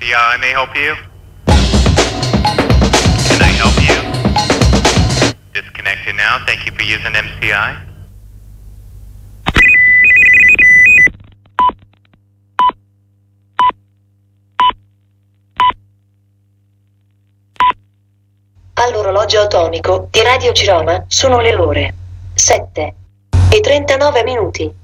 MCI may help you? Can I help you? Disconnected now. Thank you for using MCI. All'orologio atomico di Radio Ciroma sono le ore 7:39.